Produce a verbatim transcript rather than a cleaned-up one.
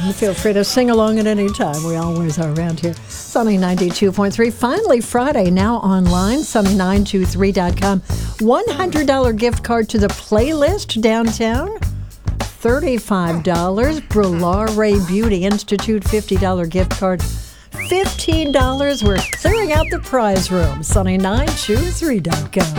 Feel free to sing along at any time. We always are around here. Sunny ninety-two point three. Finally Friday, now online, sunny nine two three dot com. one hundred dollars gift card to the Playlist downtown. thirty-five dollars. Brulare Beauty Institute, fifty dollars gift card. fifteen dollars. We're clearing out the prize room. sunny nine two three dot com.